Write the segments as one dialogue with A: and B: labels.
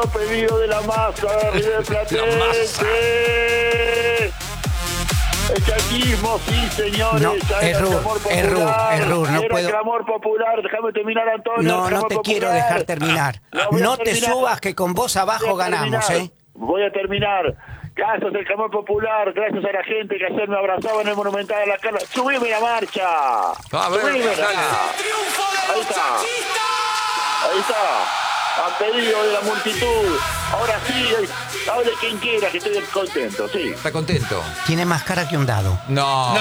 A: pedido de la masa de River Platense. El chaquismo, sí, señores.
B: No,
A: ya
B: es
A: era
B: Rur,
A: clamor popular.
B: es Rur, no
A: Era
B: puedo.
A: clamor popular. Déjame terminar, Antonio.
B: No, no
A: clamor
B: te
A: popular.
B: quiero dejar terminar.
A: voy a
B: No te
A: terminar.
B: subas que con vos abajo
A: Voy a
B: ganamos,
A: terminar. Voy a terminar. Gracias al clamor popular, gracias a la gente que ayer me abrazaba en el Monumental a la Carla. ¡Subime la marcha! ¡Subime! Ahí está. Ahí está. A pedido de la multitud. Ahora sí, hable quien quiera, que estoy contento, sí.
C: ¿Está contento?
B: Tiene más cara que un dado.
C: No.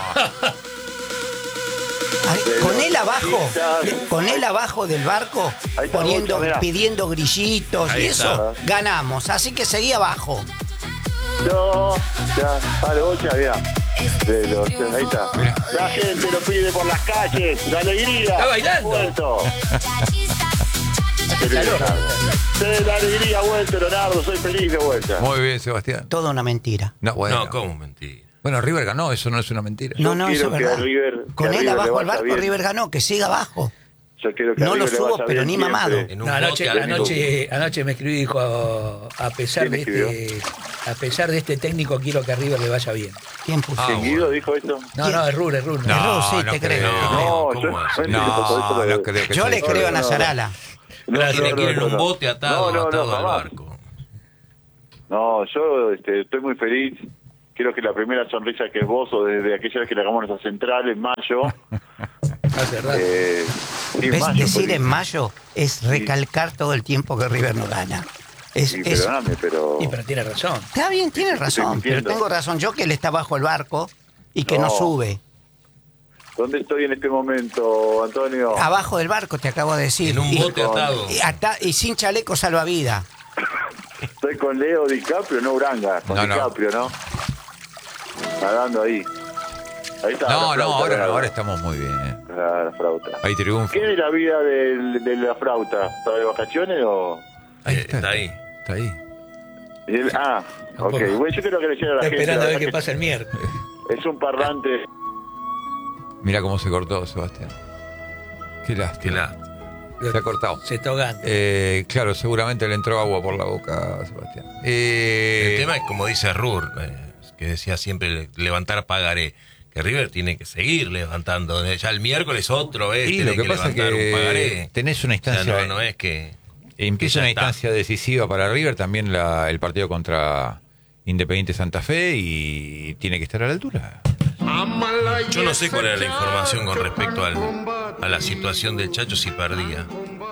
B: Ay, con él abajo del barco,
A: Ahí está, Bocha, mirá.
B: pidiendo grillitos
D: Ahí
B: y
D: está.
B: eso, ganamos. Así que seguí abajo.
A: No, ya, vale, Bocha, mirá. Ahí está. La gente lo pide por las calles, la alegría.
D: Está bailando.
A: Vuelto. Sí, la alegría ha vuelto, Leonardo, soy feliz de vuelta.
C: Muy bien, Sebastián.
B: Toda una mentira.
C: No, bueno.
D: No, ¿cómo mentira?
C: Bueno, River ganó, eso no es una mentira.
B: No, eso
A: quiero
B: es
A: que
B: verdad.
A: a River-
B: Con
A: que a
B: él
A: River le
B: abajo el
A: vaya
B: barco,
A: bien.
B: River ganó, que siga abajo.
A: Yo quiero que a
B: No lo
A: River le
B: subo,
A: vaya
B: pero
A: bien
B: ni
A: siempre.
B: mamado.
D: En un
E: No,
D: bote
E: anoche me escribí y dijo, a pesar
A: ¿Quién
E: de este técnico quiero que a River le vaya bien.
B: ¿Quién puso?
D: Ah,
A: ¿Seguido dijo esto?
E: No, es Rur.
C: No,
B: Sí,
C: no
B: te
C: creo.
B: creo.
A: No,
D: ¿cómo
A: yo
D: es?
C: No creo que
B: Yo
C: sea
B: le
C: eso.
B: creo a
A: no, no.
B: Nazarala.
D: Tiene que ir en un bote atado al
A: jamás.
D: barco.
A: No, yo estoy muy feliz. Quiero que la primera sonrisa que esbozo desde aquella vez que le hagamos nuestra central en mayo.
E: Hace rato.
A: Sí,
B: ¿Ves?
A: mayo,
B: Decir
A: feliz.
B: en mayo es recalcar todo el tiempo que River no gana.
A: Sí, perdóname, pero...
E: Pero tiene razón.
B: Está bien, tiene razón, pero
A: mintiendo.
B: tengo razón yo que él está bajo el barco y que no
A: No.
B: sube.
A: ¿Dónde estoy en este momento, Antonio?
B: Abajo del barco, te acabo de decir.
D: En un
B: Y-
D: bote atado.
B: y sin chaleco salvavidas.
A: Estoy con Leo DiCaprio, no Uranga. Con
C: No.
A: DiCaprio, ¿no? Nadando ahí. Ahí está.
C: No,
A: la flauta,
C: ahora estamos muy bien.
A: La flauta.
C: Hay triunfo.
A: ¿Qué de la vida de la flauta? ¿Está de vacaciones o...?
C: Ahí
D: Está ahí.
C: Está ahí.
A: Ok. Bueno, yo quiero que le llegue a la
E: Está
A: gente.
E: esperando
A: la
E: a ver
A: verdad
E: qué pasa el miércoles.
A: que es un parlante...
C: Mira cómo se cortó, Sebastián. Qué lástima. Se ha cortado.
E: Se está ahogando.
C: Claro, seguramente le entró agua por la boca, Sebastián.
D: El tema es como dice Rur, que decía siempre levantar pagaré. Que River tiene que seguir levantando. Ya el miércoles otro es
C: Y
D: tiene
C: lo que pasa es
D: levantar un
C: que
D: pagaré.
C: tenés una
D: O sea,
C: instancia.
D: no es que
C: Empieza
D: ya
C: una
D: está.
C: instancia decisiva para River, también el partido contra Independiente Santa Fe, y tiene que estar a la altura.
D: Yo no sé cuál era la información con respecto a la situación del Chacho si perdía.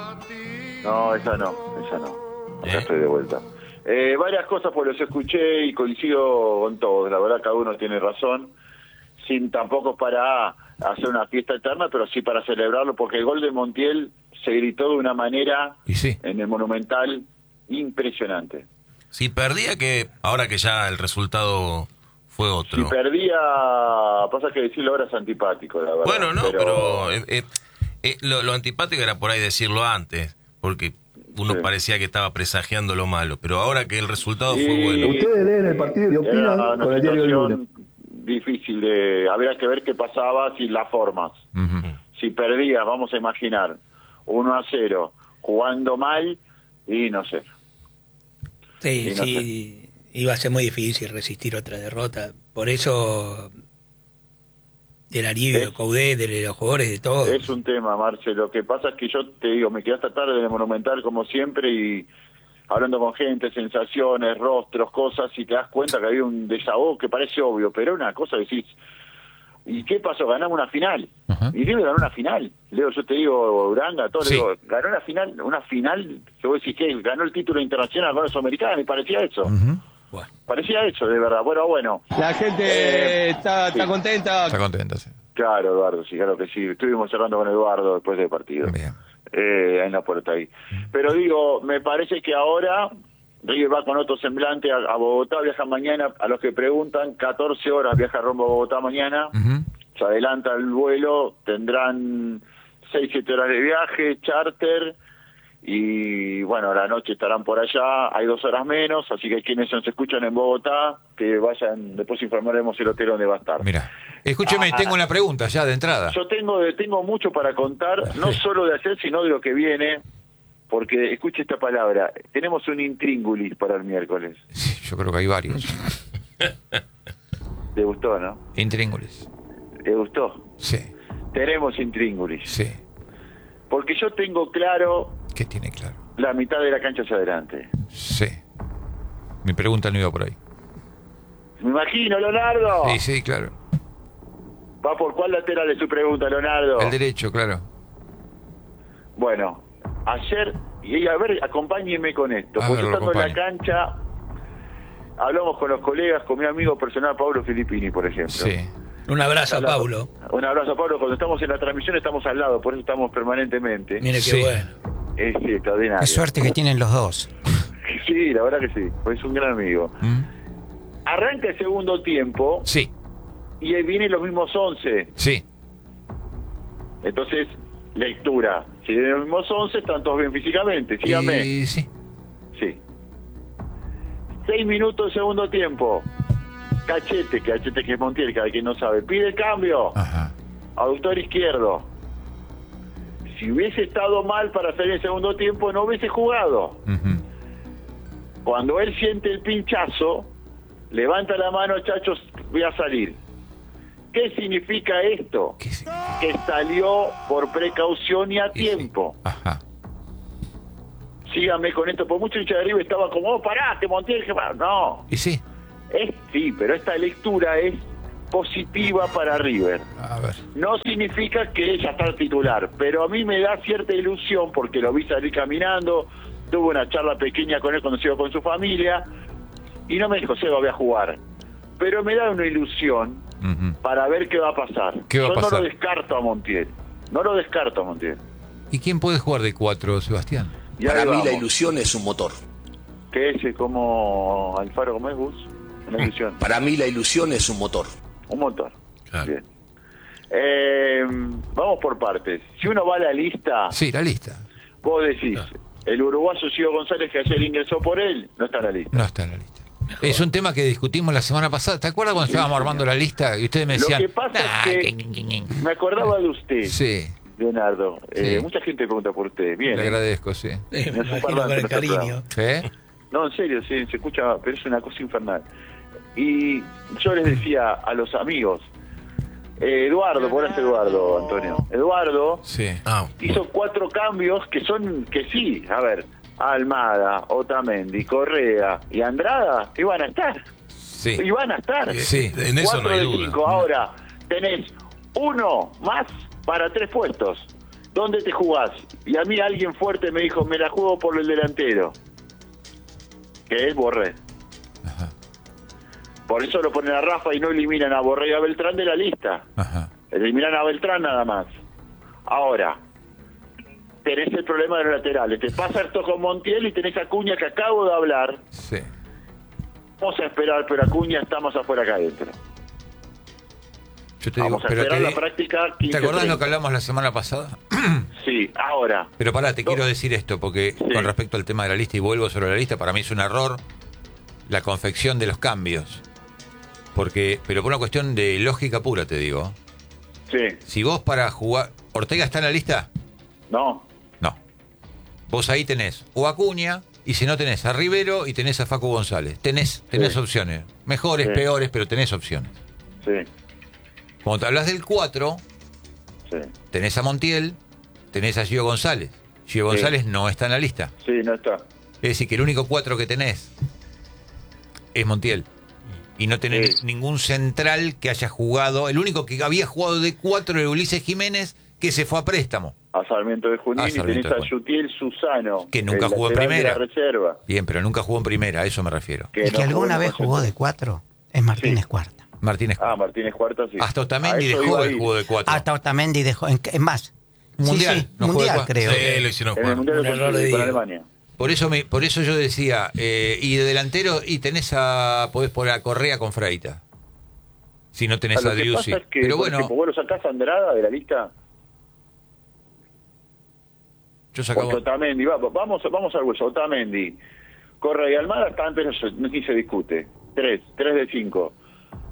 A: No, esa no. Acá estoy de vuelta. Varias cosas pues los escuché y coincido con todos. La verdad, cada uno tiene razón. Sin tampoco para hacer una fiesta eterna, pero sí para celebrarlo, porque el gol de Montiel se gritó de una manera
C: Y sí.
A: en el Monumental impresionante.
D: Si perdía, que ahora que ya el resultado fue
A: Si
D: otro.
A: perdía, pasa que decirlo ahora es antipático, la verdad.
D: Bueno, no, pero lo antipático era por ahí decirlo antes, porque uno
A: Sí.
D: parecía que estaba presagiando lo malo, pero ahora que el resultado
A: Y-
D: fue bueno.
F: Ustedes leen el partido y
A: Era
F: opinan
A: una
F: con el diario del lunes.
A: situación difícil habría que ver qué pasaba sin las formas.
C: Ujú.
A: Si perdía, vamos a imaginar, 1-0, jugando mal, y no sé.
E: Sí,
A: no
E: sí, iba a ser muy difícil resistir otra derrota. Por eso, del alivio de Coudet, de los jugadores, de todos.
A: Es un tema, Marce. Lo que pasa es que yo te digo, me quedé hasta tarde en el Monumental como siempre y hablando con gente, sensaciones, rostros, cosas, y te das cuenta que había un desahogo que parece obvio, pero una cosa que decís, ¿y qué pasó? Ganamos una final.
C: Ajá.
A: Y River ganó una final. Leo, yo te digo, Uranga, todo,
C: Sí.
A: digo, ganó una final, que vos decís que ganó el título internacional con los americanos, y parecía eso.
C: Ujú.
E: Bueno,
A: Parecía eso, de verdad. Bueno.
F: La gente está
A: sí.
F: contenta.
C: Está contenta, sí.
A: Claro, Eduardo, sí, claro que sí. Estuvimos cerrando con Eduardo después del partido.
C: Bien.
A: En la puerta ahí. Pero digo, me parece que ahora River va con otro semblante a Bogotá, viaja mañana, a los que preguntan, 14 horas viaja rumbo a Bogotá mañana,
C: Ujú.
A: se adelanta el vuelo, tendrán 6-7 horas de viaje, charter, y bueno, a la noche estarán por allá, hay 2 horas menos, así que quienes nos escuchan en Bogotá, que vayan, después informaremos el hotel donde va a estar.
C: Mira, escúcheme, tengo una pregunta ya de entrada.
A: Yo tengo mucho para contar, no solo de ayer, sino de lo que viene. Porque, escuche esta palabra, tenemos un intríngulis para el miércoles.
C: Sí, yo creo que hay varios.
A: ¿Te gustó, no?
C: Intríngulis.
A: ¿Te gustó?
C: Sí.
A: Tenemos intríngulis.
C: Sí.
A: Porque yo tengo claro
C: ¿Qué tiene claro?
A: la mitad de la cancha hacia adelante.
C: Sí. Mi pregunta no iba por ahí.
A: Me imagino, Leonardo.
C: Sí, sí, claro.
A: ¿Va por cuál lateral es su pregunta, Leonardo?
C: El derecho, claro.
A: Bueno, ayer, y a ver, acompáñenme con esto.
C: A
A: Porque
C: ver, lo
A: estando en la
C: acompaño.
A: cancha, hablamos con los colegas, con mi amigo personal Pablo Filippini, por ejemplo.
C: Sí.
E: Un abrazo a Paulo.
A: Un abrazo, Pablo. Cuando estamos en la transmisión estamos al lado, por eso estamos permanentemente.
E: Mire qué
C: Sí.
E: bueno.
A: Es extraordinario.
B: Qué suerte que tienen los dos.
A: Sí, la verdad que sí. Pues es un gran amigo. Arranca el segundo tiempo
C: Sí,
A: y ahí vienen los mismos 11.
C: sí.
A: Entonces, lectura. Si vienen los mismos 11, están todos bien físicamente. Síganme.
C: Y sí.
A: Sí. 6 minutos del segundo tiempo. Cachete que es Montiel, cada quien no sabe. Pide cambio.
C: Ajá.
A: Aductor izquierdo. Si hubiese estado mal para hacer el segundo tiempo, no hubiese jugado.
C: Ujú.
A: Cuando él siente el pinchazo, levanta la mano, chachos, voy a salir. ¿Qué significa esto?
C: ¿Qué sí?
A: Que salió por precaución y a
C: Y sí.
A: tiempo.
C: Ajá.
A: Síganme con esto, por mucho hincha de River estaba como, oh, pará, que Montiel, que va. No,
C: Y sí.
A: sí, pero esta lectura es positiva para River.
C: A ver.
A: No significa que ella está titular, pero a mí me da cierta ilusión porque lo vi salir caminando, tuve una charla pequeña con él cuando se iba con su familia y no me dijo, Seba, voy a jugar. Pero me da una ilusión
C: Ujú.
A: para ver qué va a pasar.
C: ¿Qué va a
A: Yo
C: pasar?
A: no lo descarto a Montiel. No lo descarto a Montiel.
C: ¿Y quién puede jugar de 4, Sebastián?
A: Y
G: Para
A: ahí
G: mí
A: vamos.
G: la ilusión es un motor.
A: ¿Qué es como Alfaro, cómo es Gus? Una ilusión.
G: Para mí la ilusión es un motor.
A: Un motor.
D: Claro.
A: Bien. Vamos por partes. Si uno va a la lista,
C: Sí, la lista.
A: vos decís, el uruguayo Gio González que ayer ingresó por él, no está en la lista.
C: No está en la lista. Es un tema que discutimos la semana pasada. ¿Te acuerdas cuando estábamos armando la lista y ustedes me
A: Lo
C: decían...
A: que pasa
C: "Nah,
A: es que me acordaba de usted,
C: Sí,
A: Leonardo.
C: Sí.
A: Mucha gente pregunta por usted. Bien.
C: le agradezco, sí.
E: Me
A: No es un
E: imagino
A: parlante,
E: con el
A: no está
E: cariño.
C: ¿Sí?
A: No, en serio, sí, se escucha, pero es una cosa infernal. Y yo les decía a los amigos, Eduardo, ¿por qué es Eduardo, Antonio? Eduardo
C: Sí.
D: Ah,
A: hizo 4 cambios que son, que sí, a ver, Almada, Otamendi, Correa y Andrada iban a estar.
C: Sí.
A: Iban a estar.
C: Sí.
D: en eso
A: 4
D: no hay
A: de
D: duda.
A: 5. Ahora tenés uno más para 3 puestos. ¿Dónde te jugás? Y a mí alguien fuerte me dijo, me la juego por el delantero. Que es Borré.
C: Ajá.
A: Por eso lo ponen a Rafa y no eliminan a Borré y a Beltrán de la lista.
C: Ajá.
A: Eliminan a Beltrán nada más. Ahora, tenés el problema de los laterales. Te pasa esto con Montiel y tenés a Acuña que acabo de hablar.
C: Sí.
A: Vamos a esperar, pero Acuña está más afuera que adentro.
C: Yo te digo,
A: Vamos a
C: pero
A: esperar la práctica 15.
C: ¿te acordás lo que hablamos la semana pasada?
A: Sí, ahora.
C: Pero pará, te quiero decir esto, porque
A: Sí.
C: con respecto al tema de la lista, y vuelvo sobre la lista, para mí es un error la confección de los cambios. Pero por una cuestión de lógica pura, te digo.
A: Sí,
C: Si vos para jugar... ¿Ortega está en la lista?
A: no.
C: No. Vos ahí tenés o Acuña, y si no tenés a Rivero y tenés a Facu González. Tenés
A: Sí.
C: opciones. Mejores,
A: Sí.
C: peores, pero tenés opciones.
A: Sí,
C: Cuando te hablas del 4,
A: sí.
C: tenés a Montiel, tenés a Gio González. Gio González no está en la lista.
A: Sí, no está.
C: Es decir, que el único 4 que tenés es Montiel. Y no tenés
A: Sí.
C: ningún central que haya jugado. El único que había jugado de 4 era Ulises Jiménez, que se fue a préstamo.
A: A Sarmiento de Junín
C: A
A: y
C: Sarmiento
A: tenés
C: de
A: a Yutiel Susano.
C: Que nunca
A: el
C: jugó en
A: lateral de
C: primera.
A: la reserva.
C: Bien, pero nunca jugó en primera, a eso me refiero.
B: El que
A: no
B: alguna
A: en
B: vez jugó de 4 es Martínez
A: Sí.
B: Cuarta.
C: Martínez.
A: Martínez Cuarta, sí.
C: Hasta
A: A
C: Otamendi
A: eso
C: dejó
A: iba a
C: de
A: ir.
C: juego de 4.
B: Hasta Otamendi dejó. Es más,
C: Mundial,
B: Sí,
C: no jugó de
B: mundial
C: cuatro.
B: creo.
D: Sí, lo hicieron
A: En el
D: jugar.
A: Mundial
E: Un error de
A: con
E: Diego.
A: Alemania.
C: Por eso yo decía, y de delantero, y podés poner a Correa con Freita. Si no tenés
A: Lo
C: a
A: que
C: Driussi.
A: pasa es que,
C: Pero
A: por
C: bueno,
A: ejemplo, vos lo sacás a Andrada de la lista.
C: yo sacaba...
A: Porque Otamendi, vamos al hueso. Otamendi, Correa y Almada están, pero ni se discute. 3 de 5.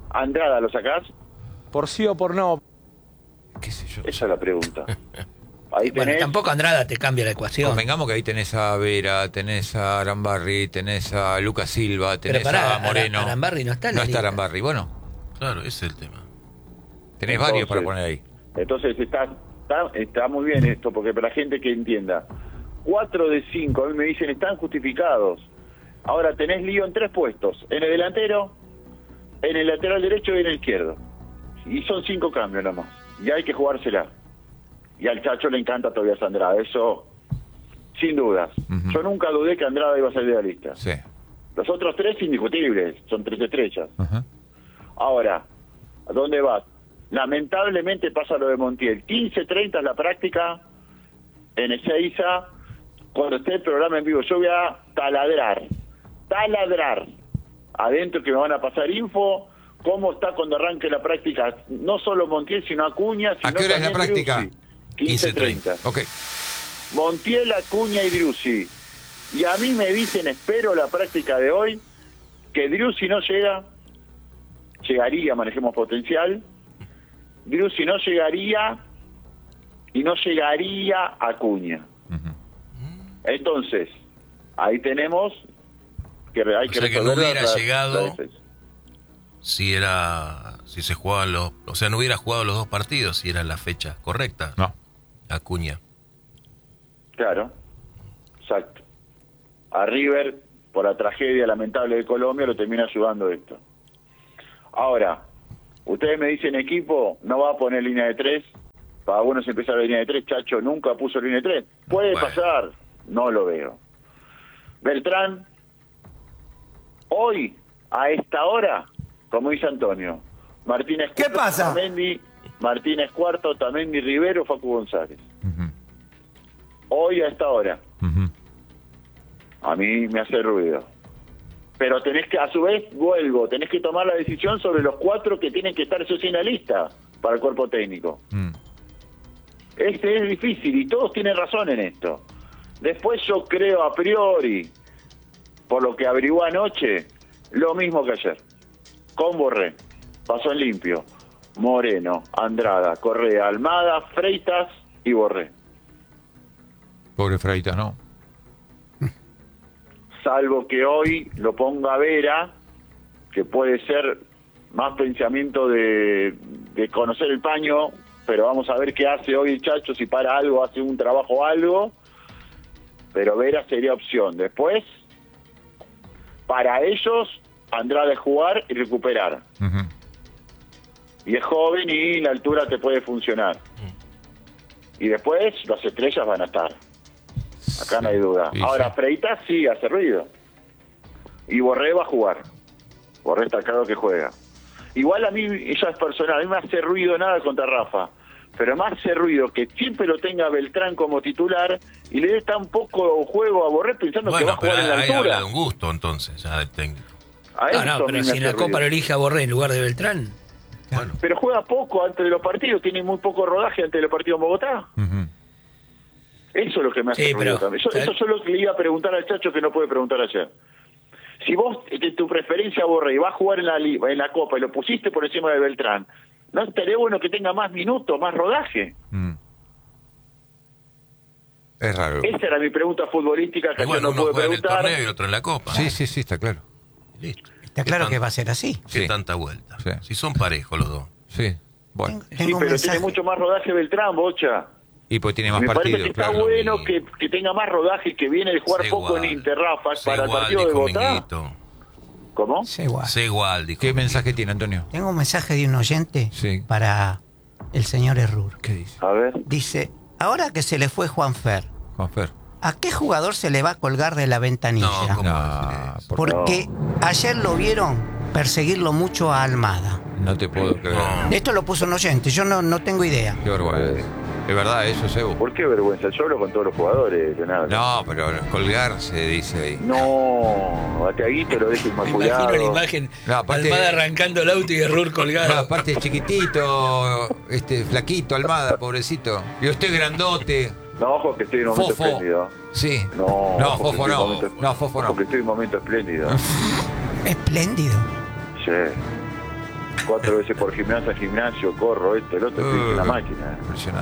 A: Andrada, ¿lo sacás?
F: Por sí o por no.
C: ¿Qué sé yo?
A: Esa es la pregunta. Ahí
E: Bueno,
A: tenés,
E: tampoco Andrada te cambia la ecuación.
C: Convengamos que ahí tenés a Vera, tenés a Arambarri, tenés a Lucas Silva, tenés
E: Pero pará,
C: a Moreno.
E: Arambarri no está en la
C: No está
E: lista.
C: Arambarri. Bueno,
D: Claro, ese es el tema.
C: tenés
A: Entonces,
C: varios para poner ahí.
A: Entonces está muy bien esto, porque para la gente que entienda, 4 de 5, a mí me dicen, están justificados. Ahora tenés lío en 3 puestos, en el delantero, en el lateral derecho y en el izquierdo. Y son 5 cambios nomás. Y hay que jugársela. Y al Chacho le encanta Tobias Andrada, eso sin dudas.
C: Ujú.
A: Yo nunca dudé que Andrada iba a salir de la lista.
C: Sí.
A: Los otros 3 indiscutibles, son 3 estrellas.
C: Ajá.
A: Ahora, ¿a dónde vas? Lamentablemente pasa lo de Montiel. 15:30 es la práctica en Ezeiza. Cuando esté el programa en vivo, yo voy a taladrar adentro, que me van a pasar info, cómo está cuando arranque la práctica, no solo Montiel, sino Acuña.
C: ¿A qué hora es la práctica?
A: 15:30.
C: Ok.
A: Montiel, Acuña y Driussi. Y a mí me dicen, espero la práctica de hoy, que Driussi no llegaría, manejemos potencial, Driussi no llegaría y no llegaría Acuña.
C: Ujú.
A: Entonces, ahí tenemos que hay
D: O
A: que
D: sea que no
A: resolver
D: hubiera
A: la
D: llegado
A: defensa.
D: si se jugaban o sea, no hubiera jugado los 2 partidos si era la fecha correcta.
C: No.
D: Acuña.
A: Claro, exacto. A River, por la tragedia lamentable de Colombia, lo termina ayudando esto. Ahora, ustedes me dicen equipo, no va a poner línea de 3. Para algunos empezar la línea de 3, Chacho nunca puso línea de 3. Puede
D: Bueno.
A: pasar, no lo veo. Beltrán, hoy, a esta hora, como dice Antonio, Martínez
B: ¿Qué
A: Cuarto,
B: pasa?
A: Otamendi, Martínez Cuarto, Otamendi, Rivero, Facu González.
C: Ujú.
A: Hoy a esta hora.
C: Ujú.
A: A mí me hace ruido. Pero tenés que, a su vez, tenés que tomar la decisión sobre los 4 que tienen que estar en la lista para el cuerpo técnico.
C: Mm.
A: Este es difícil y todos tienen razón en esto. Después yo creo a priori, por lo que averigué anoche, lo mismo que ayer. Con Borré, pasó en limpio, Moreno, Andrada, Correa, Almada, Freitas y Borré.
C: Pobre Freitas, ¿no?
A: Salvo que hoy lo ponga Vera, que puede ser más pensamiento de conocer el paño, pero vamos a ver qué hace hoy el Chacho, si para algo, hace un trabajo o algo, pero Vera sería opción. Después, para ellos, Andrade es jugar y recuperar.
C: Ujú.
A: Y es joven y la altura te puede funcionar. Y después, las estrellas van a estar. Acá no hay duda.
C: Sí,
A: Ahora,
C: sí.
A: Freitas sí hace ruido. Y Borré va a jugar. Borré está claro que juega. Igual a mí, ella es personal, a mí me hace ruido nada contra Rafa. Pero me hace ruido que siempre lo tenga Beltrán como titular y le dé tan poco juego a Borré pensando que va a
D: Bueno, pero
A: jugar en la
D: ahí
A: altura.
D: habla de un gusto entonces, ya del técnico.
A: A
E: No,
A: eso
E: no,
A: a mí
E: pero
A: me
E: si en
A: hace
E: la Copa
A: ruido.
E: lo elige a Borré en lugar de Beltrán.
D: Bueno,
A: Pero juega poco antes de los partidos, tiene muy poco rodaje antes de los partidos en Bogotá.
C: Ujú.
A: Eso es lo que me hace
E: Sí,
A: ruido
E: pero-
A: también. Eso es lo que le iba a preguntar al Chacho que no puede preguntar ayer. Si vos, de tu preferencia, Borré, vas a jugar en la Copa y lo pusiste por encima de Beltrán, ¿no estaría bueno que tenga más minutos, más rodaje?
C: Mm. Es raro.
A: Esa era mi pregunta futbolística que
D: bueno,
A: yo no
D: uno
A: pude
D: juega en el
A: preguntar.
D: torneo y el otro en la Copa.
C: Sí, sí, sí, está claro.
D: Listo.
B: Está claro que va a ser así.
D: ¿Qué
C: Sí.
D: tanta vuelta?
C: Sí.
D: Si son parejos los dos.
C: Sí. Bueno.
B: Tengo,
A: Sí,
B: tengo un
A: pero
B: mensaje.
A: tiene mucho más rodaje Beltrán, Bocha.
C: Y pues tiene más
A: Me parece
C: partidos,
A: que está
C: claro.
A: bueno
D: Y-
A: que tenga más rodaje, que viene de jugar
D: Sé
A: poco en
D: igual.
A: Inter, Rafa,
D: Sé
A: para el
D: igual,
A: partido de
D: dijo
A: Bogotá.
D: Minguito.
A: ¿Cómo?
B: Sí, igual.
D: Sé igual, dijo.
C: ¿Qué mensaje tiene, Antonio?
B: Tengo un mensaje de un oyente
C: Sí.
B: para el señor Errur.
C: ¿Qué dice?
A: A ver.
B: Dice, ahora que se le fue Juanfer,
C: Juanfer.
B: ¿a qué jugador se le va a colgar de la ventanilla?
D: No, ¿cómo
C: No,
D: va a decir eso?
B: Porque ayer lo vieron perseguirlo mucho a Almada.
C: No te puedo creer.
D: No.
B: Esto lo puso un oyente, yo no tengo idea.
C: Qué vergüenza. ¿Es verdad eso, Sebo?
A: ¿Por qué vergüenza? Yo hablo con todos los jugadores, Leonardo.
C: No, pero colgarse, dice ahí.
A: No, a Tiaguito lo dejo
E: Me imagino
A: inmaculado.
E: la imagen,
C: No, aparte-
E: Almada arrancando el auto y Errur
C: No,
E: colgado.
C: aparte chiquitito, flaquito, Almada, pobrecito. Y usted grandote.
A: No, ojo que estoy en un momento
C: Fofo.
A: espléndido.
C: Sí.
A: No,
C: No,
A: ojo que
C: Fofo
A: estoy en
C: no.
A: un momento-
C: No, Fofo
A: ojo
C: no.
A: que estoy en un momento espléndido.
B: Espléndido.
A: Sí. 4 veces por gimnasio, corro, esto, el otro, estoy en la máquina.
C: Impresionante.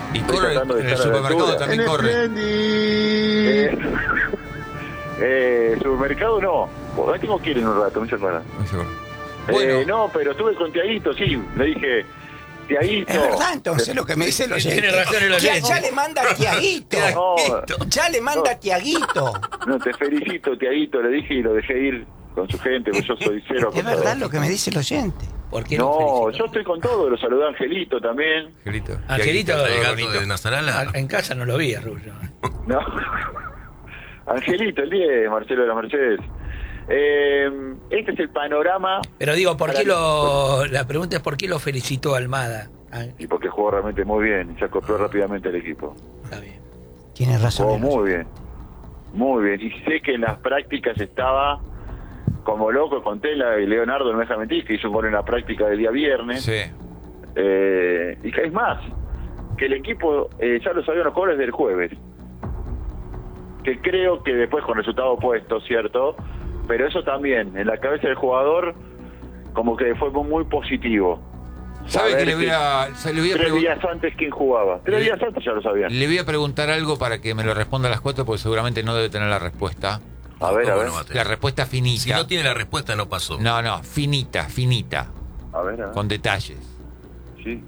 C: Y
A: Estoy
C: corre,
A: tratando de
C: en el
A: estar a la
C: supermercado
A: altura.
C: también corre.
A: Supermercado no. Ahora tengo que ir en un rato, me separa.
C: Bueno.
A: No, pero estuve con Tiaguito, sí. Le dije, Tiaguito.
B: Es verdad, entonces lo que me dice el oyente.
E: Tiene razón el oyente.
B: Ya le manda a Tiaguito. Ya le manda a Tiaguito.
A: No, te felicito, Tiaguito, le dije y lo dejé ir con su gente, porque yo soy cero.
B: Es verdad lo que me dice el oyente.
E: ¿Por qué
A: No,
E: felicito?
A: yo estoy con todo, lo saludé a Angelito también.
E: Angelito,
D: El gato de Nazarala.
E: en casa no lo vi a Rubio.
A: No. Angelito, el 10, Marcelo de la Mercedes. Este es el panorama.
E: Pero digo, la pregunta es ¿por qué lo felicitó Almada?
A: Y porque jugó realmente muy bien, se acopló rápidamente el equipo.
E: Está bien.
B: Tiene razón.
A: Jugó muy bien. Muy bien. Y sé que en las prácticas estaba como loco con Tela y Leonardo, no me deja mentir, que hizo un gol en la práctica del día viernes.
C: Sí.
A: Y que es más, que el equipo ya lo sabían los jugadores del jueves. Que creo que después con resultado opuesto, ¿cierto? Pero eso también, en la cabeza del jugador, como que fue muy positivo.
C: ¿Sabe que le voy a
A: 3 días antes quién jugaba? 3 días antes ya lo sabían.
C: Le voy a preguntar algo para que me lo responda a las 4 porque seguramente no debe tener la respuesta.
A: A ver, a ver.
D: No va a tener?
C: La respuesta finita.
D: Si no tiene la respuesta, no pasó.
C: No, finita.
A: A ver.
C: Con detalles.
A: Sí.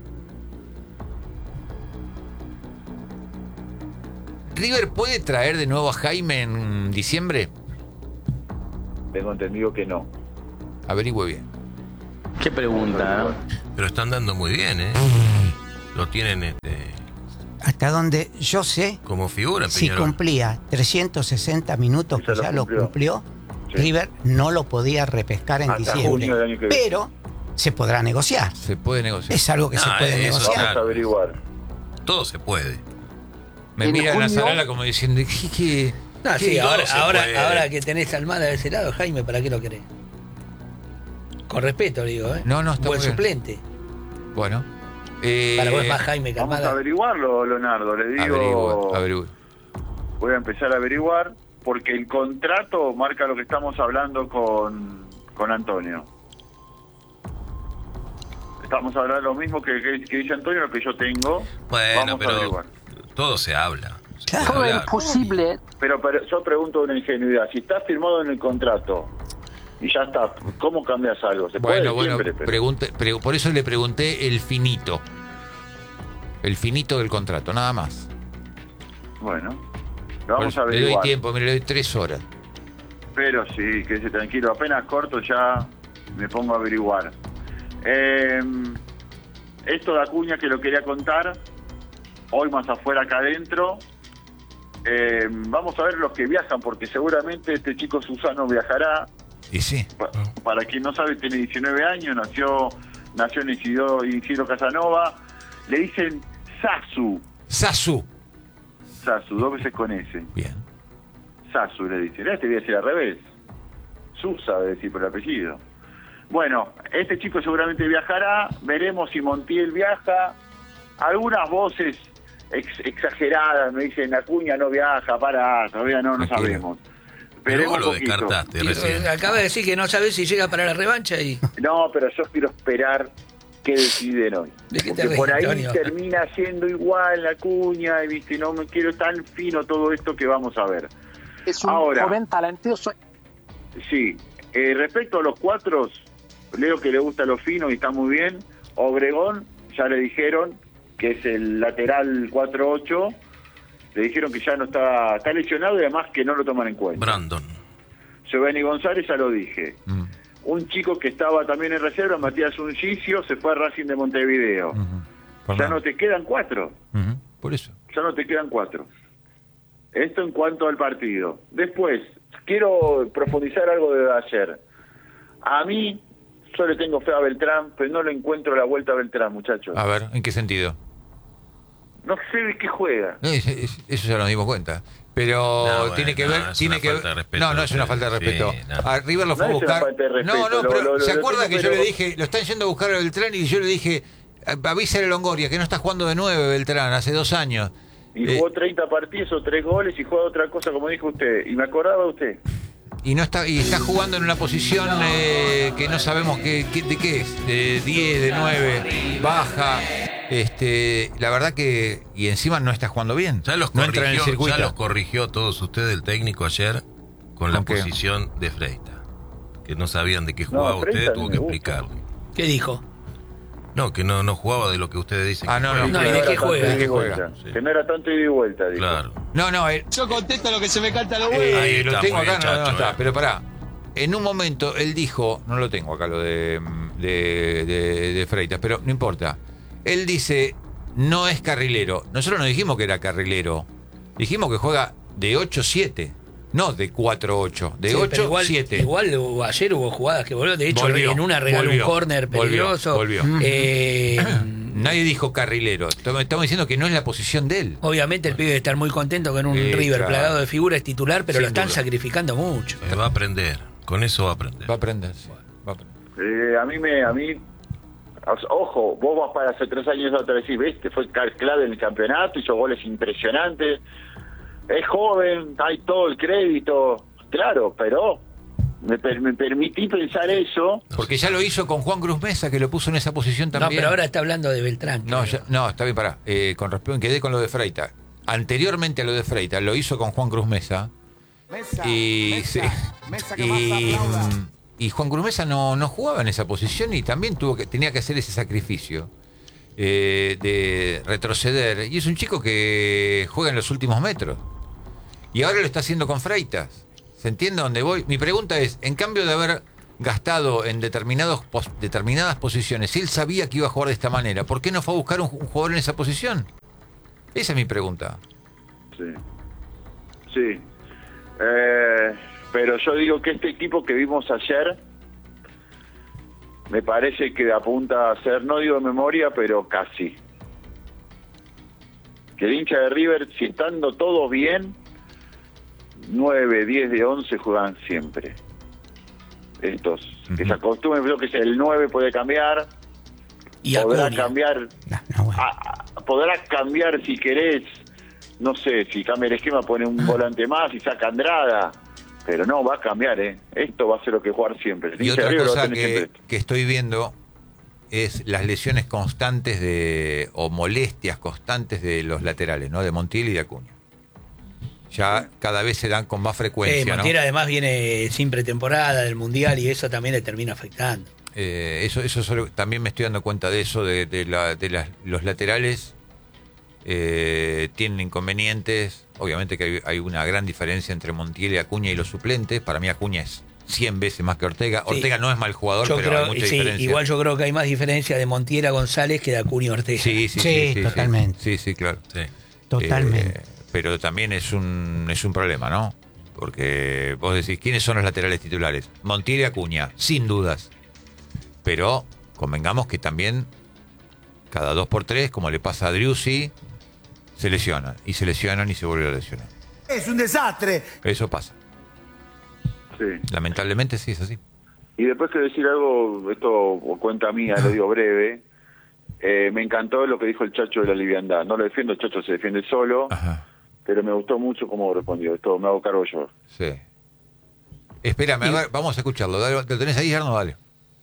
C: ¿River puede traer de nuevo a Jaime en diciembre?
A: Tengo entendido que no.
C: Averigüe bien.
F: Qué pregunta, ¿no?
D: Pero están dando muy bien, ¿eh? Lo tienen
B: Hasta donde yo sé,
D: como figura en
B: si
D: Peñarol.
B: cumplía 360 minutos, que ya lo cumplió,
A: Sí.
B: River no lo podía repescar en
A: Hasta
B: diciembre.
A: junio del año que viene.
B: Pero se podrá negociar.
C: Se puede negociar.
B: Es algo que se puede
D: eso
B: negociar.
A: Vamos a averiguar.
D: Todo se puede.
C: Me
F: en
C: mira en la
F: junio-
C: sala como diciendo, ¿qué?
E: Ah, sí,
D: todo
E: ahora,
D: se
E: ahora,
D: puede.
E: ahora que tenés a Almada de ese lado, Jaime, ¿para qué lo querés? Con respeto, digo, ¿eh?
C: No, está
E: Buen
C: muy bien.
E: suplente.
C: Bueno.
E: Para vos es más Jaime que
A: Vamos a
E: Almada.
A: averiguarlo, Leonardo. Le digo.
C: Averigüe.
A: Voy a empezar a averiguar porque el contrato marca lo que estamos hablando con Antonio. Estamos hablando lo mismo que dice Antonio, lo que yo tengo.
D: Bueno,
A: Vamos a
D: pero
A: averiguar.
D: todo se habla. Se
B: Claro.
D: puede
F: ¿Cómo es
D: hablar.
F: posible?
A: Pero yo pregunto una ingenuidad. Si está firmado en el contrato y ya está, ¿cómo cambias algo? Se puede
C: Bueno,
A: siempre, pero...
C: por eso le pregunté el finito. El finito del contrato, nada más.
A: Bueno, lo vamos a
C: Le doy
A: averiguar.
C: tiempo, mire, le doy 3 horas.
A: Pero sí, quédese tranquilo. Apenas corto ya me pongo a averiguar. Esto de Acuña que lo quería contar, hoy más afuera acá adentro. Vamos a ver los que viajan, porque seguramente este chico Susano viajará.
C: Y sí.
A: Para quien no sabe, tiene 19 años, nació en Isidro Casanova. Le dicen Sasu.
C: Sasu.
A: Sasu, 2 veces con S.
C: Bien.
A: Sasu le dicen. Este voy a decir al revés. Susa debe decir por el apellido. Bueno, este chico seguramente viajará. Veremos si Montiel viaja. Algunas voces exageradas me dicen Acuña no viaja, todavía no
C: Tranquilo.
A: sabemos.
D: Pero
A: Veremos
D: vos lo
A: poquito.
D: descartaste recién.
E: Acaba de decir que no sabés si llega para la revancha y...
A: No, pero yo quiero esperar qué deciden hoy.
E: ¿De qué te
A: Porque
E: ríes,
A: por ahí
E: Antonio?
A: termina siendo igual la Acuña, y viste, no me quiero tan fino todo esto que vamos a ver.
F: Es un
A: Ahora.
F: joven talentoso.
A: Sí, respecto a los 4, Leo que le gusta lo fino y está muy bien. Obregón, ya le dijeron que es el lateral 4-8. Le dijeron que ya no está lesionado y además que no lo toman en cuenta.
D: Brandon.
A: Giovanni González, ya lo dije. Un chico que estaba también en reserva, Matías Uncicio, se fue a Racing de Montevideo. Ya no te quedan 4.
C: Por eso.
A: Ya no te quedan 4. Esto en cuanto al partido. Después, quiero profundizar algo de ayer. A mí, yo le tengo fe a Beltrán, pero no le encuentro la vuelta a Beltrán, muchachos.
C: A ver, ¿en qué sentido?
A: No sé de qué juega.
C: Eso ya nos dimos cuenta. Pero
D: No, bueno,
C: tiene que
D: no,
C: ver,
D: es
C: tiene
D: una
C: que
D: falta de
C: ver.
D: respeto.
C: No es una falta de
D: Sí,
C: respeto.
D: no.
C: A River lo fue a
A: No es una
C: buscar.
A: falta de respeto,
C: No, pero ¿se
A: lo
C: acuerda que
A: tengo,
C: yo le
A: pero-
C: dije, lo están yendo a buscar a Beltrán y yo le dije, avísale a Longoria que no está jugando de 9 Beltrán hace 2 años.
A: Y jugó 30 partidos o 3 goles y juega otra cosa, como dijo usted. Y me acordaba de usted.
C: Y no está jugando en una posición que no sabemos de qué es, de 10, de 9, baja. La verdad que... Y encima no está jugando bien.
D: Ya los
C: no entra en el
D: corrigió,
C: circuito.
D: ya los corrigió todos ustedes el técnico ayer con la
C: ¿Con qué?
D: posición de Freita. Que no sabían de qué jugaba
A: Freita
D: usted,
A: a mí
D: tuvo
A: me
D: que
A: gusta.
D: explicarlo.
E: ¿Qué dijo?
D: No, que no jugaba de lo que ustedes dicen.
C: Ah,
D: que
C: no,
D: juega.
C: no.
E: No, ¿y de qué juega?
C: ¿De qué juega?
D: Sí.
A: Que no era tanto ida y vuelta, dijo.
D: Claro.
C: No,
F: Yo contesto lo que se me canta los huevos.
D: Ahí
C: lo
D: está,
C: tengo
D: muy
C: acá,
D: bien,
C: no
D: Chacho,
C: está. Pero pará. En un momento él dijo, no lo tengo acá lo de Freitas, pero no importa. Él dice, no es carrilero. Nosotros no dijimos que era carrilero. Dijimos que juega de 8-7. No de 4-8, de
E: Sí, pero
C: 8-7.
E: Igual ayer hubo jugadas que volvió. De hecho, en una regaló un córner peligroso.
C: Volvió. Nadie dijo carrilero. Estamos diciendo que no es la posición de él.
E: Obviamente el pibe debe estar muy contento con un River
C: claro.
E: plagado de figuras, es titular, pero
C: Sin
E: lo están
C: duda.
E: sacrificando mucho.
D: Va a aprender. Con eso va a aprender.
C: Va a aprender, sí. Va a aprender.
A: A mí, ojo, vos vas para hace 3 años otra vez y ves que fue clave en el campeonato, hizo goles impresionantes, es joven, hay todo el crédito, claro, pero me permití pensar eso.
C: Porque ya lo hizo con Juan Cruz Mesa, que lo puso en esa posición
E: No,
C: también.
E: pero ahora está hablando de Beltrán.
C: No,
E: creo.
C: no, está bien, pará. Con respecto, quedé con lo de Freita. Anteriormente a lo de Freita, lo hizo con Juan Cruz Mesa. Y Juan Cruz Mesa no jugaba en esa posición y también tenía que hacer ese sacrificio de retroceder. Y es un chico que juega en los últimos metros. Y ahora lo está haciendo con Freitas. ¿Se entiende a dónde voy? Mi pregunta es, en cambio de haber gastado en determinadas posiciones, si él sabía que iba a jugar de esta manera, ¿por qué no fue a buscar un jugador en esa posición? Esa es mi pregunta.
A: Sí. Pero yo digo que este equipo que vimos ayer me parece que apunta a ser, no digo de memoria, pero casi. Que el hincha de River, si estando todos bien, 9, 10 de 11 juegan siempre. Estos, que se acostumbren, creo que el 9 puede cambiar,
E: Y
A: podrá
E: Acuña.
A: cambiar,
B: Bueno.
A: podrá cambiar si querés, no sé, si cambia el esquema, pone un volante más y saca Andrada, pero no, va a cambiar, Esto va a ser lo que jugar siempre. El
C: Y
A: hincha de
C: otra
A: River lo va a
C: cosa
A: tener siempre.
C: que estoy viendo es las lesiones constantes o molestias constantes de los laterales, ¿no? De Montiel y de Acuña. Ya cada vez se dan con más frecuencia, ¿no?
E: Montiel además viene sin pretemporada del Mundial y eso también le termina afectando.
C: Eso también me estoy dando cuenta de eso, los laterales tienen inconvenientes. Obviamente que hay una gran diferencia entre Montiel y Acuña y los suplentes. Para mí Acuña es 100 veces más que Ortega.
E: Sí.
C: Ortega no es mal jugador,
E: Yo
C: pero
E: creo,
C: hay mucha
E: sí,
C: diferencia.
E: igual yo creo que hay más diferencia de Montiel a González que de Acuña a Ortega.
C: Sí,
B: totalmente.
C: Sí, claro.
D: Sí.
B: Totalmente.
C: Pero también es un problema, ¿no? Porque vos decís, ¿quiénes son los laterales titulares? Montiel y Acuña, sin dudas. Pero convengamos que también cada 2x3, como le pasa a Driussi, se lesionan y se vuelven a lesionar.
H: Es un desastre.
C: Eso pasa.
A: Sí.
C: Lamentablemente sí es así.
A: Y después quiero decir algo, esto por cuenta mía, lo digo breve. Me encantó lo que dijo el Chacho de la liviandad. No lo defiendo, el Chacho se defiende solo,
C: Ajá.
A: pero me gustó mucho cómo respondió. Esto me hago cargo yo.
C: Sí. Espérame, a ver, vamos a escucharlo. Dale, ¿lo tenés ahí, Arno? Dale.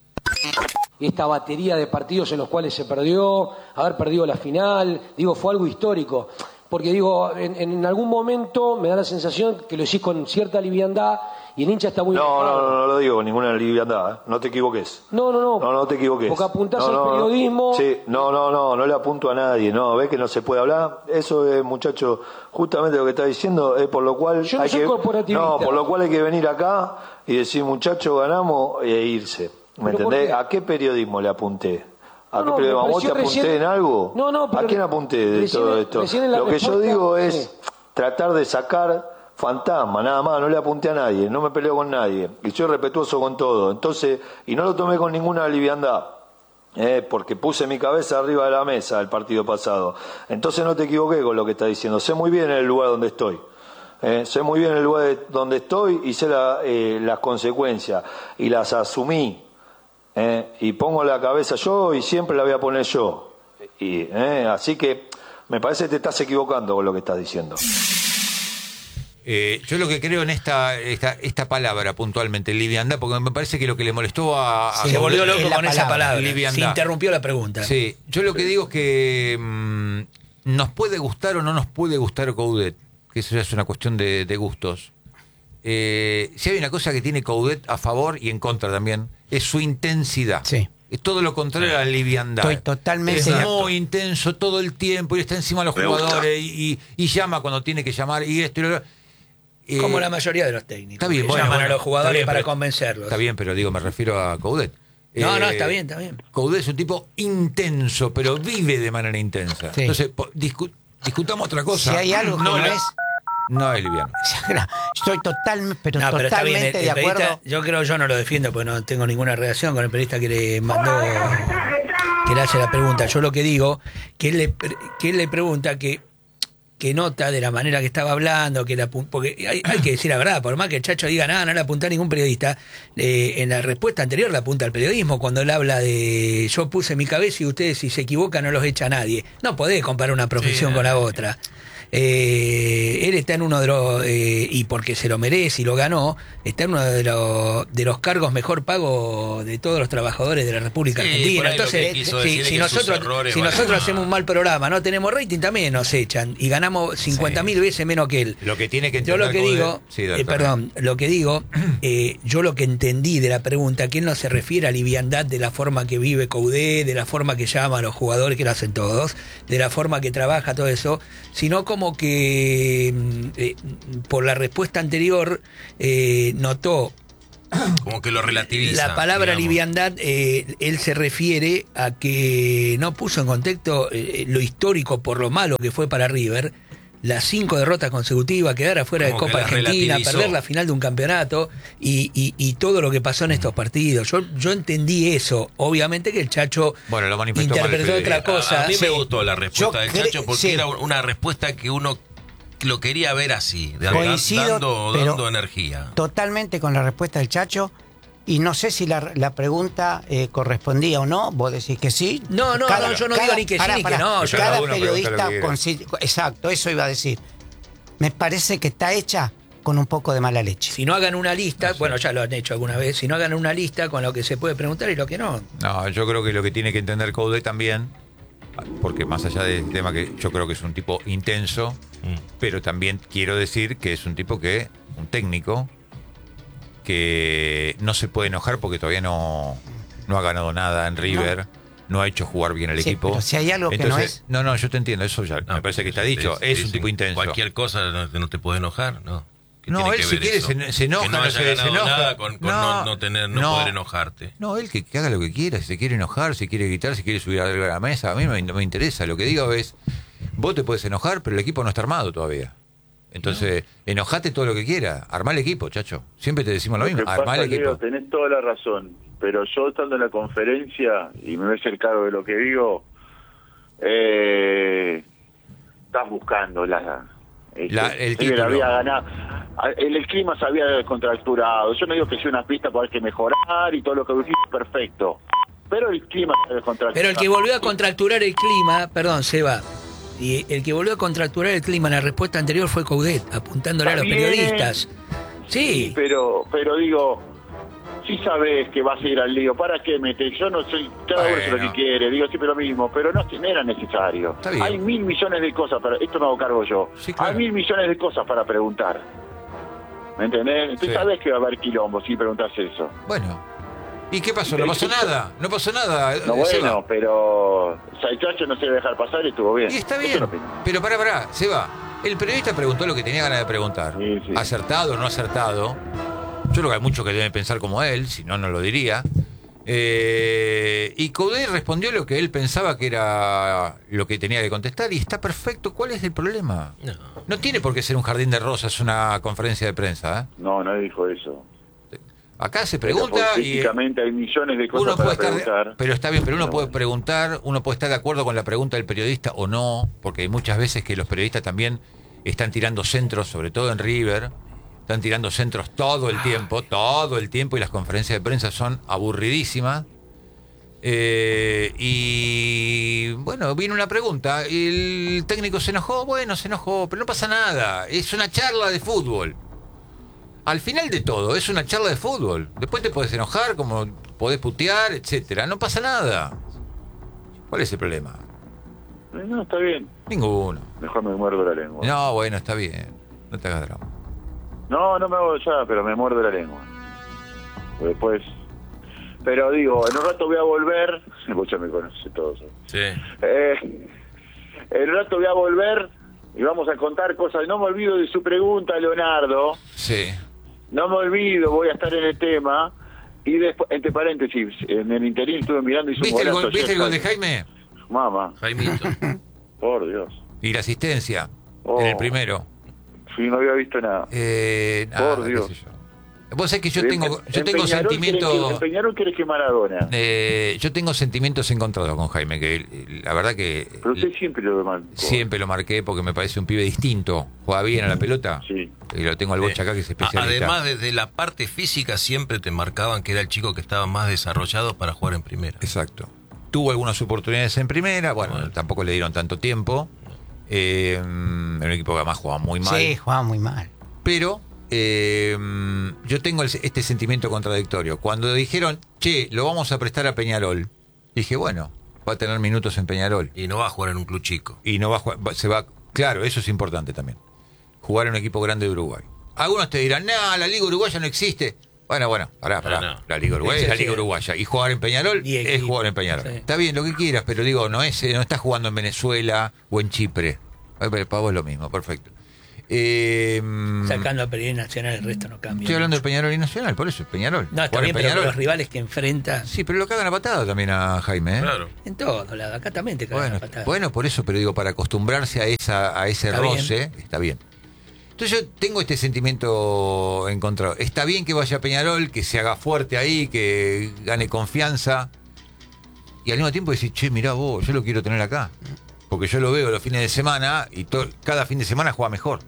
I: Esta batería de partidos en los cuales se perdió, haber perdido la final, digo, fue algo histórico. Porque digo, en algún momento me da la sensación que lo decís con cierta liviandad y el hincha está muy...
J: No lo digo con ninguna liviandad, ¿eh? No te equivoques. No te equivoques.
I: Porque apuntás al periodismo...
J: Sí, no le apunto a nadie, no, ves que no se puede hablar. Eso es, muchacho, justamente lo que está diciendo es por lo cual...
I: Yo no soy corporativista.
J: No, por lo cual hay que venir acá y decir, muchacho, ganamos e irse. ¿Me entendés? ¿A qué periodismo le apunté? ¿A qué periodismo? ¿Vos te apunté en algo?
I: Pero
J: ¿A quién apunté de todo esto? Lo que yo digo es tratar de sacar fantasma, nada más, no le apunté a nadie, no me peleo con nadie, y soy respetuoso con todo. Entonces, y no lo tomé con ninguna liviandad, porque puse mi cabeza arriba de la mesa el partido pasado. Entonces no te equivoqué con lo que estás diciendo, sé muy bien el lugar donde estoy. Sé muy bien el lugar donde estoy y sé las consecuencias, y las asumí. Y pongo la cabeza yo y siempre la voy a poner yo. Así que me parece que te estás equivocando con lo que estás diciendo.
C: Yo lo que creo en esta palabra puntualmente, liviandad, porque me parece que lo que le molestó
E: se volvió loco con esa palabra.
C: Liviandad.
E: Se interrumpió la pregunta.
C: Sí, yo lo que digo es que nos puede gustar o no nos puede gustar Coudet, que eso ya es una cuestión de gustos. Si hay una cosa que tiene Coudet a favor y en contra también, es su intensidad.
B: Sí.
C: Es todo lo contrario a la liviandad.
B: Estoy totalmente
C: Es muy intenso todo el tiempo y está encima de los jugadores y llama cuando tiene que llamar y esto y lo otro.
E: Como la mayoría de los técnicos.
C: Está bien,
E: llaman a los jugadores
C: bien,
E: para convencerlos.
C: Está bien, pero digo, me refiero a Coudet.
E: No, está bien.
C: Coudet es un tipo intenso, pero vive de manera intensa.
B: Sí.
C: Entonces, discutamos otra cosa.
B: Si hay algo que no es...
C: No es liviano.
B: Estoy totalmente
E: está bien, el
B: de acuerdo.
E: Yo no lo defiendo porque no tengo ninguna relación con el periodista que le mandó, que le hace la pregunta. Yo lo que digo, que él le pregunta que nota de la manera que estaba hablando, porque hay que decir la verdad, por más que el Chacho diga nada, no le apunta a ningún periodista, en la respuesta anterior le apunta al periodismo cuando él habla de yo puse mi cabeza y ustedes si se equivocan no los echa nadie. No podés comparar una profesión con la otra. Él está en uno de los y porque se lo merece y lo ganó, está en uno de los cargos mejor pagos de todos los trabajadores de la República Argentina. Entonces, si nosotros hacemos un mal programa, no tenemos rating, también nos echan y ganamos 50.000 veces menos que él.
C: Lo que tiene que
E: yo lo que digo, yo lo que entendí de la pregunta, que él no se refiere a liviandad de la forma que vive Coudet, de la forma que llama a los jugadores, que lo hacen todos, de la forma que trabaja todo eso, sino como que por la respuesta anterior notó
D: como que lo relativiza.
E: La palabra liviandad, él se refiere a que no puso en contexto lo histórico por lo malo que fue para River, las 5 derrotas consecutivas, quedar afuera como de Copa Argentina, perder la final de un campeonato y todo lo que pasó en estos partidos. Yo entendí eso. Obviamente que el Chacho
C: lo
E: interpretó otra cosa.
D: A mí me gustó la respuesta del Chacho porque era una respuesta que uno lo quería ver así, dando energía.
B: Totalmente con la respuesta del Chacho. Y no sé si la pregunta correspondía o no. Vos decís que sí.
E: No, yo no digo ni que sí ni que no.
B: Cada periodista... Exacto, eso iba a decir. Me parece que está hecha con un poco de mala leche.
E: Si no hagan una lista, bueno, ya lo han hecho alguna vez, si no hagan una lista con lo que se puede preguntar y lo que no.
C: No, yo creo que lo que tiene que entender Coudet también, porque más allá del tema que yo creo que es un tipo intenso, pero también quiero decir que es un tipo un técnico, que no se puede enojar porque todavía no ha ganado nada en River, no ha hecho jugar bien el equipo.
B: Pero si hay algo que no es...
C: No, yo te entiendo, eso ya me parece que está dicho. Es un tipo intenso.
D: Cualquier cosa no te puede enojar, ¿no?
C: No, él si quiere se enoja,
D: que no haya ganado nada con no poder enojarte.
C: No, él que haga lo que quiera, si se quiere enojar, si quiere gritar, si quiere subir a la mesa, a mí no me interesa. Lo que digo es, vos te puedes enojar, pero el equipo no está armado todavía. Entonces, enojate todo lo que quieras, armá el equipo, Chacho. Siempre te decimos lo mismo, armá el equipo.
A: Leo, tenés toda la razón, pero yo estando en la conferencia, y me ves el cargo de lo que digo, estás buscando
C: el título.
A: Había ganado. El clima se había descontracturado. Yo no digo que sea una pista para que mejorar y todo lo que dijiste, perfecto. Pero el clima se descontracturado.
E: Pero el que volvió a contracturar el clima, perdón, Seba, y el que volvió a contracturar el clima en la respuesta anterior fue Coudet, apuntándole a los periodistas. Sí.
A: Pero digo, si sabés que vas a ir al lío, ¿para qué meter? Yo no soy, cada uno es lo que quiere, digo siempre lo mismo, pero no era necesario. Hay 1.000 millones de cosas para, esto me hago cargo yo, sí, claro. Hay 1.000 millones de cosas para preguntar. ¿Me entendés? Tú sabés que va a haber quilombo si preguntás eso.
C: Bueno. ¿Y qué pasó? ¿No pasó nada? No pasó nada.
A: No, bueno, pero Chacho no se debe dejar pasar y estuvo bien.
C: Y está bien. Pero pará, Seba. El periodista preguntó lo que tenía ganas de preguntar. Sí. ¿Acertado o no acertado? Yo creo que hay muchos que deben pensar como él, si no, no lo diría. Y Coudet respondió lo que él pensaba que era lo que tenía que contestar y está perfecto. ¿Cuál es el problema? No tiene por qué ser un jardín de rosas una conferencia de prensa.
A: No dijo eso.
C: Acá se pregunta
A: políticamente hay millones de cosas para preguntar.
C: Pero está bien, pero uno puede preguntar, uno puede estar de acuerdo con la pregunta del periodista o no, porque hay muchas veces que los periodistas también están tirando centros, sobre todo en River, están tirando centros todo el tiempo, y las conferencias de prensa son aburridísimas. Y bueno, vino una pregunta. El técnico se enojó. Bueno, se enojó, pero no pasa nada. Es una charla de fútbol. Al final de todo, es una charla de fútbol. Después te podés enojar, como podés putear, etcétera. No pasa nada. ¿Cuál es el problema?
A: No, está bien.
C: Ninguno.
A: Mejor me muerdo la lengua.
C: No, bueno, está bien. No te hagas drama.
A: No me hago ya, pero me muerdo la lengua. Después... Pero digo, en un rato voy a volver... Vos ya me conoces todos.
D: Sí.
A: En un rato voy a volver y vamos a contar cosas. No me olvido de su pregunta, Leonardo.
C: Sí.
A: No me olvido, voy a estar en el tema. Y después, entre paréntesis, en el interín estuve mirando y hizo un golazo.
C: ¿Viste el gol de Jaime?
A: Mamá.
D: Jaimito.
A: Por Dios.
C: Y la asistencia en el primero.
A: Sí, no había visto nada.
C: Por
A: Dios.
C: Vos sabés que yo tengo sentimientos...
A: En Peñarol querés que Maradona.
C: Yo tengo sentimientos encontrados con Jaime, que la verdad que...
A: Pero usted siempre lo marcó.
C: Siempre lo marqué porque me parece un pibe distinto. Juega bien a la pelota.
A: Sí.
C: Y lo tengo al Bocha acá, que es especialista.
D: Además, desde la parte física siempre te marcaban que era el chico que estaba más desarrollado para jugar en primera.
C: Exacto. Tuvo algunas oportunidades en primera, bueno, tampoco le dieron tanto tiempo. En un equipo que además jugaba muy mal.
B: Sí, jugaba muy mal.
C: Pero yo tengo este sentimiento contradictorio. Cuando dijeron, che, lo vamos a prestar a Peñarol, dije, bueno, va a tener minutos en Peñarol.
D: Y no va a jugar en un club chico.
C: Y no va a jugar, claro, eso es importante también. Jugar en un equipo grande de Uruguay. Algunos te dirán, la Liga Uruguaya no existe. Bueno, pará. No. La Liga Uruguaya es la Liga Uruguaya. Y jugar en Peñarol es jugar en Peñarol. Sí. Está bien, lo que quieras, pero digo, no estás jugando en Venezuela o en Chipre. Para vos es lo mismo, perfecto.
E: Sacando a Peñarol y Nacional, el resto no cambia.
C: Estoy hablando de Peñarol y Nacional, por eso es Peñarol.
E: No, está bien, pero los rivales que enfrenta.
C: Sí, pero lo cagan a patada también a Jaime, ¿eh?
D: Claro.
E: En todo lado, acá también te cagan a patada.
C: Bueno, por eso, pero digo, para acostumbrarse a ese
E: está
C: roce, está bien. Entonces yo tengo este sentimiento encontrado. Está bien que vaya a Peñarol, que se haga fuerte ahí, que gane confianza. Y al mismo tiempo decir, che, mirá vos, yo lo quiero tener acá. Porque yo lo veo los fines de semana y cada fin de semana juega mejor.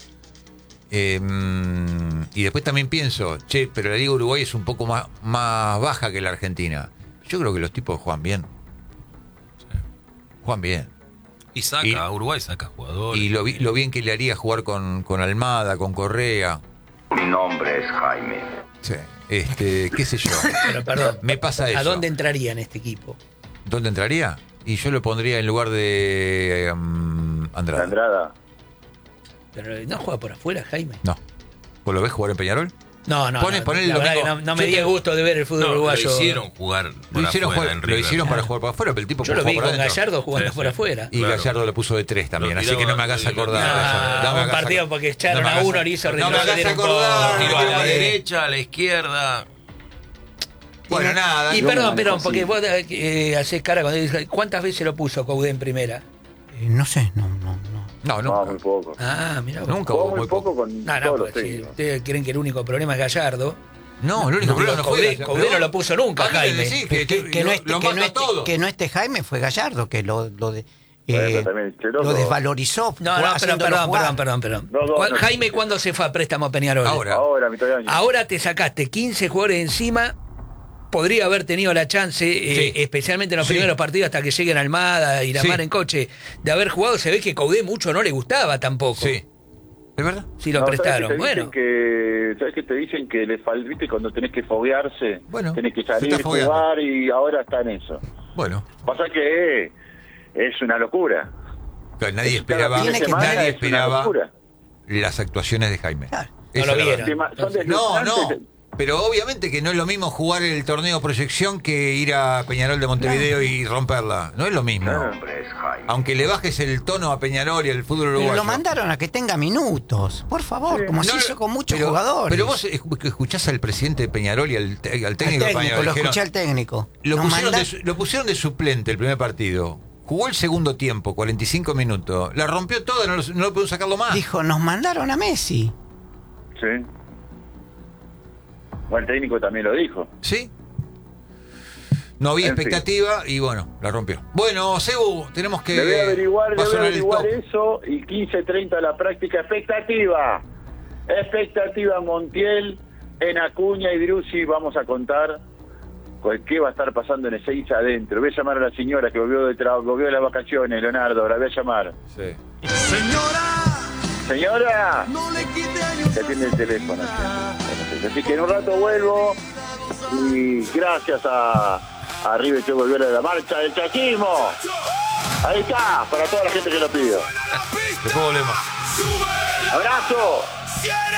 C: Y después también pienso, che, pero la Liga Uruguay es un poco más baja que la Argentina. Yo creo que los tipos juegan bien.
D: Sí.
C: Juegan bien.
D: Y Uruguay saca jugadores.
C: Y lo bien que le haría jugar con Almada, con Correa.
H: Mi nombre es Jaime.
C: Sí, qué sé yo.
E: Pero perdón,
C: me pasa eso.
E: ¿A dónde entraría en este equipo?
C: ¿Dónde entraría? Y yo lo pondría en lugar de Andrada.
E: Pero no juega por afuera, Jaime.
C: No. ¿Vos lo ves jugar en Peñarol?
E: No.
C: Poné el domingo.
E: No me di el gusto de ver el fútbol uruguayo.
D: Lo hicieron jugar por afuera en River.
C: Lo hicieron para jugar por afuera, pero el tipo
E: yo lo vi con Gallardo jugando por afuera.
C: Y claro. Gallardo le puso de 3 también, así que no me hagas acordar.
E: Un partido porque echaron a uno, le hizo
C: no me hagas acordar.
D: Tiró a la derecha, a la izquierda.
E: Bueno, nada. Y perdón, porque vos hacés cara cuando dices, ¿cuántas veces lo puso Coudet en primera?
B: No sé, no.
A: No, muy poco.
E: Mira,
C: nunca
A: hubo muy poco con todos los técnicos.
E: Ustedes creen que el único problema es Gallardo.
C: No, el único problema no fue
E: Coudet no lo puso nunca, Jaime.
B: Que no esté Jaime fue Gallardo, que lo desvalorizó.
E: No, perdón. Jaime, ¿cuándo se fue a préstamo a Peñarol?
A: Ahora, mitad de año.
E: Ahora te sacaste 15 jugadores encima. Podría haber tenido la chance, especialmente en los primeros partidos, hasta que lleguen Almada y la mar en coche, de haber jugado. Se ve que Coudet mucho no le gustaba tampoco.
C: Sí. ¿Es verdad?
E: Sí, lo prestaron.
A: ¿Sabes qué te dicen? Que le falta, cuando tenés que foguearse, tenés que salir, jugar, y ahora está en eso.
C: Bueno.
A: Pasa que es una locura.
C: Pero nadie esperaba las actuaciones de Jaime.
E: Claro. No lo vieron.
C: No. Pero obviamente que no es lo mismo jugar el torneo proyección que ir a Peñarol de Montevideo y romperla. No es lo mismo. Aunque le bajes el tono a Peñarol y al fútbol uruguayo.
B: Pero lo mandaron a que tenga minutos, por favor, como se hizo con muchos jugadores.
C: Pero vos escuchás al presidente de Peñarol y al técnico de Peñarol.
B: Lo escuché al técnico.
C: Lo pusieron de suplente el primer partido. Jugó el segundo tiempo, 45 minutos. La rompió toda, no lo pudieron sacarlo más.
B: Dijo, nos mandaron a Messi.
A: Sí. Bueno, el técnico también lo dijo.
C: Sí. No había expectativa y bueno, la rompió. Bueno, Sebu, tenemos que...
A: Debe averiguar eso y 15:30 la práctica. Expectativa Montiel, en Acuña y Driussi vamos a contar qué va a estar pasando en Ezeiza adentro. Voy a llamar a la señora que volvió de las vacaciones, Leonardo, la voy a llamar.
C: Sí.
A: Señora, que atiende el teléfono. Así que en un rato vuelvo y gracias a River que volvió de la marcha del chachismo. Ahí está, para toda la gente que lo pidió.
C: Después volvemos.
A: Abrazo.